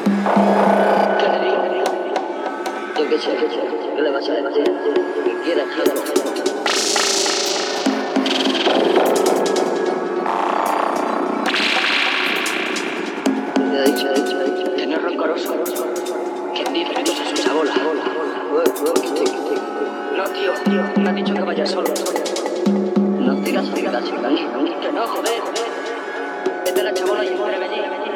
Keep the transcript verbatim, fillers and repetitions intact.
¿Qué le digo? Yo qué sé, qué sé, ¿qué le vas a decir? Que quiera, quiera. Le he dicho, he dicho, he dicho. Que no es rencoroso. Que dice cosas a sus abuelas. No, tío, tío, me ha dicho que vaya solo. No digas, digas, digas. Que no, joder. Vete a la chabola y espérame allí.